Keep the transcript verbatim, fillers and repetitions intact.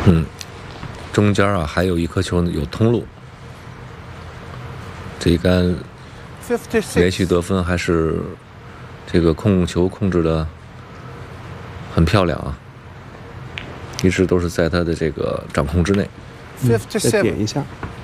嗯，中间啊还有一颗球有通路，这一杆连续得分还是这个控球控制的很漂亮啊，一直都是在他的这个掌控之内。 嗯、再点一下。